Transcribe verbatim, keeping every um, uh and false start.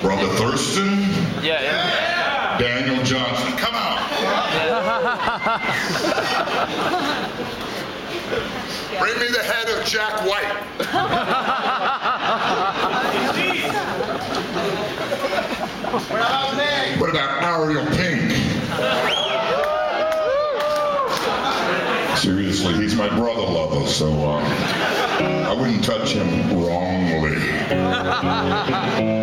Brother Thurston? Yeah, yeah. Daniel Johnson, come out. Bring me the head of Jack White. What about me? What about Ariel Pink? Seriously, he's my brother lover, so uh, I wouldn't touch him wrongly.